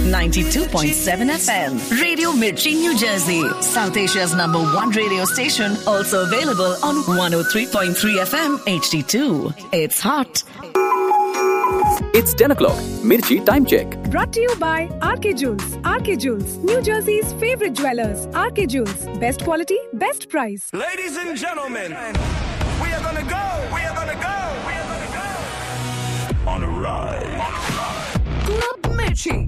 92.7 FM. Radio Mirchi, New Jersey. South Asia's #1 radio station. Also available on 103.3 FM HD2. It's hot. It's 10 o'clock. Mirchi time check. Brought to you by RK Jewels. RK Jewels, New Jersey's favorite jewelers. RK Jewels, best quality, best price. Ladies and gentlemen, we are gonna go. On a ride. Club Mirchi.